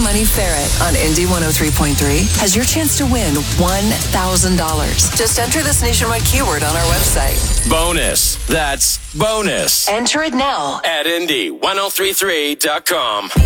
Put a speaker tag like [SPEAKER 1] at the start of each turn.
[SPEAKER 1] Money Ferret on Indy 103.3 has your chance to win $1,000. Just enter this nationwide keyword on our website.
[SPEAKER 2] Bonus. That's bonus.
[SPEAKER 1] Enter it now
[SPEAKER 2] at Indy1033.com.